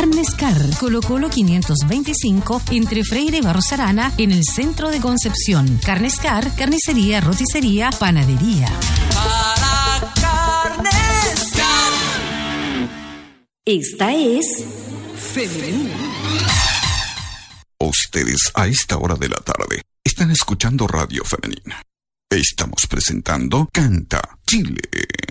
Carnescar, Colo Colo 525, entre Freire y Barros Arana, en el centro de Concepción. Carnescar, carnicería, roticería, panadería. Para Carnescar. Esta es Femenina. Ustedes a esta hora de la tarde están escuchando Radio Femenina. Estamos presentando Canta Chile.